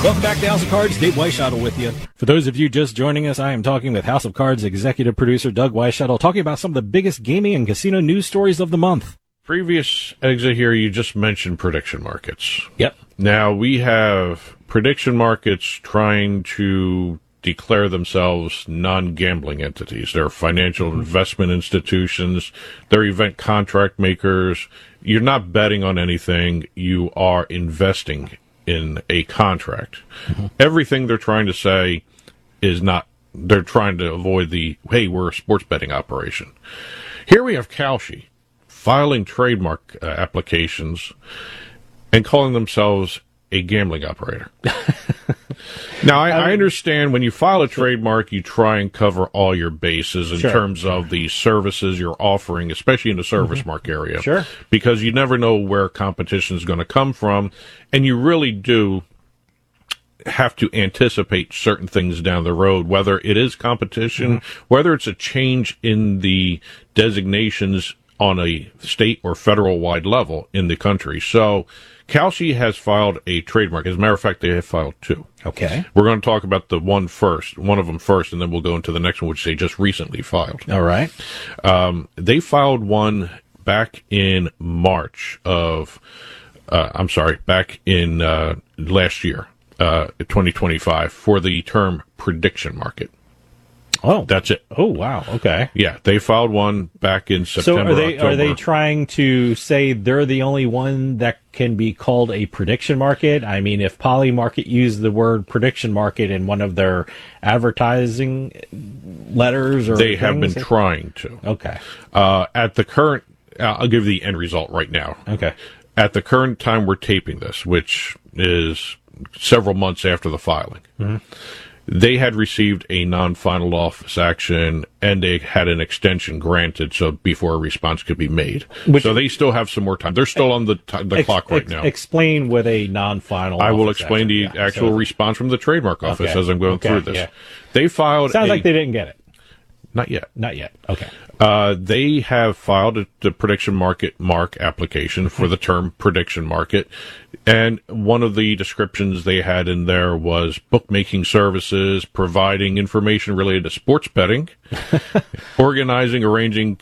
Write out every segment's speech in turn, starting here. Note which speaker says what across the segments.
Speaker 1: Welcome back to House of Cards. Dave Weishuttle with you. For those of you just joining us, I am talking with House of Cards executive producer Doug Weishuttle, talking about some of the biggest gaming and casino news stories of the month.
Speaker 2: Previous exit here, you just mentioned prediction markets.
Speaker 1: Yep.
Speaker 2: Now, we have prediction markets trying to declare themselves non-gambling entities. They're financial investment institutions. They're event contract makers. You're not betting on anything. You are investing in a contract. Everything they're trying to say is not, they're trying to avoid the, hey, we're a sports betting operation. Here we have Kalshi filing trademark applications and calling themselves a gambling operator. Now, I understand when you file a trademark, you try and cover all your bases in terms of the services you're offering, especially in the service mark area.
Speaker 1: Sure.
Speaker 2: Because you never know where competition is going to come from, and you really do have to anticipate certain things down the road, whether it is competition, whether it's a change in the designations on a state or federal wide level in the country. So Kalshi has filed a trademark. As a matter of fact, they have filed two.
Speaker 1: Okay.
Speaker 2: We're going to talk about the one of them first, and then we'll go into the next one, which they just recently filed.
Speaker 1: All right.
Speaker 2: They filed one back in March of, back in last year, 2025, for the term prediction market.
Speaker 1: Oh,
Speaker 2: that's it.
Speaker 1: Oh, wow. Okay.
Speaker 2: Yeah, they filed one back in September.
Speaker 1: So are they trying to say they're the only one that can be called a prediction market? I mean, if Polymarket used the word prediction market in one of their advertising letters, or
Speaker 2: they have been trying to.
Speaker 1: Okay.
Speaker 2: At the current, I'll give you the end result right now.
Speaker 1: Okay.
Speaker 2: At the current time we're taping this, which is several months after the filing. They had received a non-final office action, and they had an extension granted so before a response could be made. So they still have some more time. They're still on the clock right now.
Speaker 1: Explain with a non-final
Speaker 2: I will explain the actual response from the trademark office as I'm going through this. Yeah. They filed
Speaker 1: Sounds like they didn't get it.
Speaker 2: Not yet.
Speaker 1: Not yet. Okay.
Speaker 2: They have filed the prediction market mark application for the term prediction market. And one of the descriptions they had in there was bookmaking services, providing information related to sports betting, organizing, arranging,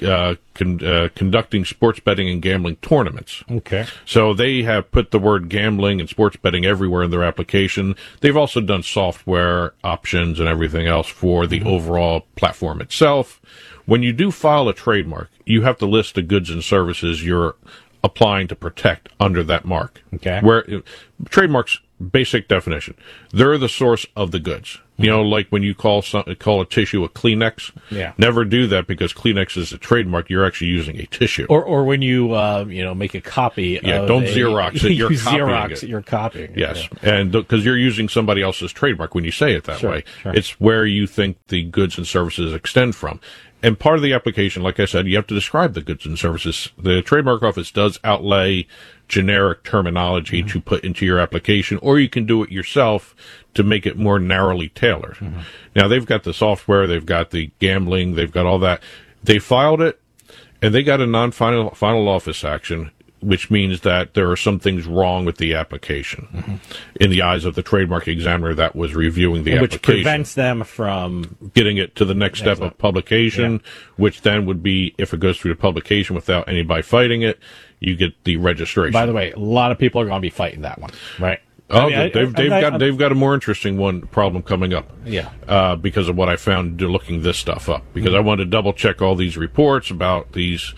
Speaker 2: conducting sports betting and gambling tournaments.
Speaker 1: Okay.
Speaker 2: So they have put the word gambling and sports betting everywhere in their application. They've also done software options and everything else for the overall platform itself. When you do file a trademark, you have to list the goods and services you're applying to protect under that mark.
Speaker 1: Okay.
Speaker 2: Where trademarks, basic definition, they're the source of the goods. You know, like when you call a tissue a Kleenex.
Speaker 1: Yeah.
Speaker 2: Never do that because Kleenex is a trademark. You're actually using a tissue.
Speaker 1: Or when you make a copy.
Speaker 2: Yeah. Don't Xerox it. You're copying
Speaker 1: Xerox
Speaker 2: it.
Speaker 1: You're copying.
Speaker 2: Yes. Yeah. And because you're using somebody else's trademark when you say it that way.
Speaker 1: Sure.
Speaker 2: It's where you think the goods and services extend from. And part of the application, like I said, you have to describe the goods and services. The trademark office does outlay generic terminology to put into your application, or you can do it yourself to make it more narrowly tailored. Now, they've got the software, they've got the gambling, they've got all that. They filed it, and they got a non-final office action, which means that there are some things wrong with the application in the eyes of the trademark examiner that was reviewing the application.
Speaker 1: Which prevents them from
Speaker 2: getting it to the next step of publication, which then would be, if it goes through the publication without anybody fighting it, you get the registration.
Speaker 1: By the way, a lot of people are going to be fighting that one, right?
Speaker 2: Oh, they've got a more interesting problem coming up.
Speaker 1: Yeah.
Speaker 2: Because of what I found looking this stuff up. Because I wanted to double check all these reports about these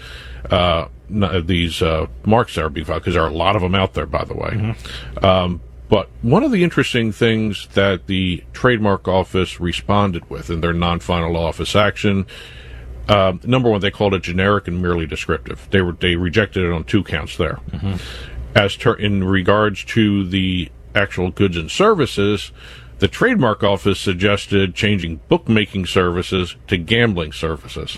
Speaker 2: marks that are being filed, because there are a lot of them out there, by the way. But one of the interesting things that the trademark office responded with in their non-final office action, number one, they called it generic and merely descriptive. They rejected it on 2 counts there. In regards to the actual goods and services, the trademark office suggested changing bookmaking services to gambling services.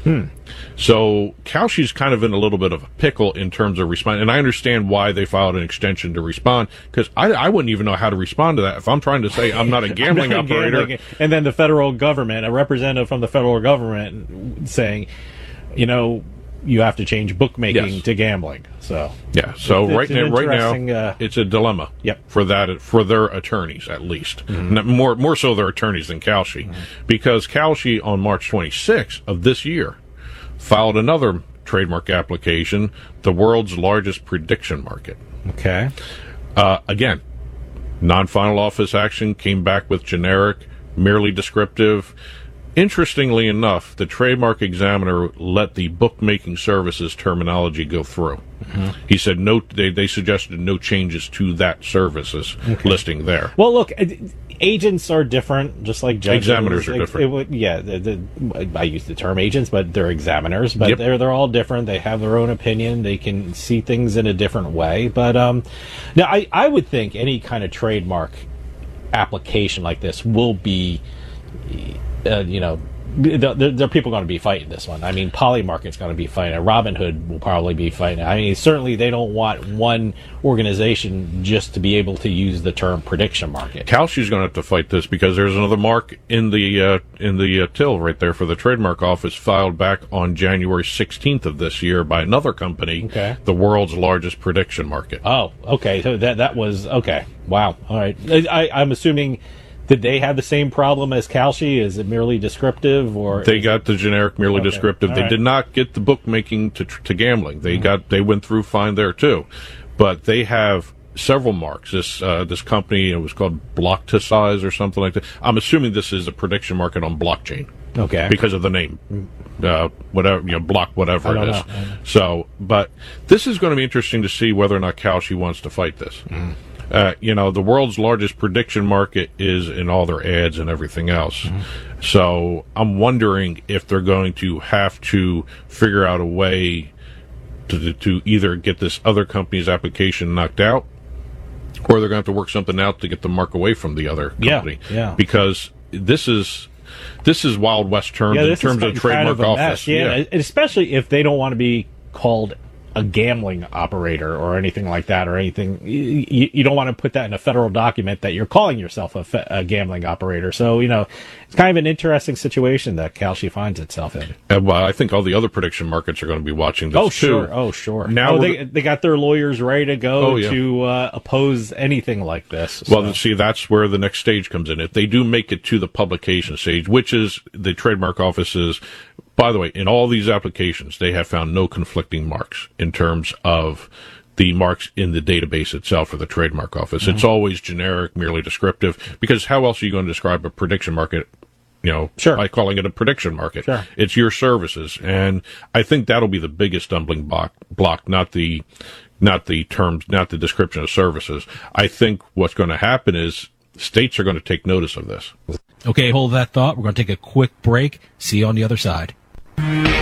Speaker 2: So Kalshi's kind of in a little bit of a pickle in terms of responding, and I understand why they filed an extension to respond, because I wouldn't even know how to respond to that if I'm trying to say I'm not a gambling operator.
Speaker 1: And then the federal government, a representative from the federal government saying, you have to change bookmaking
Speaker 2: Yes.
Speaker 1: to gambling. So
Speaker 2: Yeah. So
Speaker 1: It's
Speaker 2: right
Speaker 1: an
Speaker 2: now,
Speaker 1: interesting,
Speaker 2: it's a dilemma.
Speaker 1: Yep.
Speaker 2: For their attorneys at least, more so their attorneys than Kalshi, because Kalshi on March 26th of this year filed another trademark application, the world's largest prediction market.
Speaker 1: okay,
Speaker 2: Again, non-final office action, came back with generic, merely descriptive. Interestingly enough, the trademark examiner let the bookmaking services terminology go through. He said no. They suggested no changes to that services listing there.
Speaker 1: well, look, agents are different, just like judges.
Speaker 2: Examiners are different.
Speaker 1: I use the term agents, but they're examiners. But
Speaker 2: Yep.
Speaker 1: they're all different. They have their own opinion. They can see things in a different way. But now, I would think any kind of trademark application like this will be, there are people going to be fighting this one. I mean, Polymarket's going to be fighting it. Robinhood will probably be fighting it. I mean, certainly they don't want one organization just to be able to use the term prediction market.
Speaker 2: Kalshi's going to have to fight this because there's another mark in the till right there for the trademark office filed back on January 16th of this year by another company,
Speaker 1: Okay.
Speaker 2: the world's largest prediction market.
Speaker 1: Oh, okay. So that was okay. Wow. All right. I'm assuming. Did they have the same problem as Kalshi? Is it merely descriptive, or
Speaker 2: They got the generic, merely
Speaker 1: Okay.
Speaker 2: descriptive.
Speaker 1: All
Speaker 2: They
Speaker 1: right.
Speaker 2: did not get the bookmaking to gambling. They went through fine there too, but they have several marks. This company, it was called Blockticize or something like that. I'm assuming this is a prediction market on blockchain.
Speaker 1: Okay.
Speaker 2: Because of the name, whatever, block whatever
Speaker 1: I don't
Speaker 2: it is.
Speaker 1: know.
Speaker 2: So, but this is going to be interesting to see whether or not Kalshi wants to fight this. The world's largest prediction market is in all their ads and everything else. So I'm wondering if they're going to have to figure out a way to either get this other company's application knocked out, or they're going to have to work something out to get the mark away from the other company.
Speaker 1: Yeah.
Speaker 2: Because this is Wild West terms in
Speaker 1: this is
Speaker 2: terms of
Speaker 1: kind
Speaker 2: trademark
Speaker 1: a
Speaker 2: office.
Speaker 1: mess. Yeah, especially if they don't want to be called a gambling operator or anything like that, or anything. You don't want to put that in a federal document that you're calling yourself a gambling operator. So, it's kind of an interesting situation that Kalshi finds itself in.
Speaker 2: And, I think all the other prediction markets are going to be watching this
Speaker 1: Oh,
Speaker 2: too.
Speaker 1: sure. Oh, sure.
Speaker 2: Now
Speaker 1: they got their lawyers ready to go
Speaker 2: Oh, yeah.
Speaker 1: to oppose anything like this.
Speaker 2: Well,
Speaker 1: So-
Speaker 2: see, that's where the next stage comes in. If they do make it to the publication stage, which is the trademark office's, by the way, in all these applications, they have found no conflicting marks in terms of the marks in the database itself for the trademark office. It's always generic, merely descriptive, because how else are you going to describe a prediction market?
Speaker 1: Sure.
Speaker 2: By calling it a prediction market.
Speaker 1: Sure.
Speaker 2: It's your services. And I think that'll be the biggest stumbling block, not the terms, not the description of services. I think what's going to happen is states are going to take notice of this.
Speaker 3: Okay, hold that thought. We're going to take a quick break. See you on the other side.